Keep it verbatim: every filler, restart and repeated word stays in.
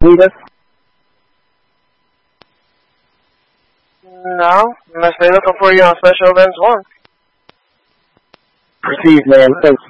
need us? No, unless they're looking for you on Special Events one. Proceed, man. Thanks.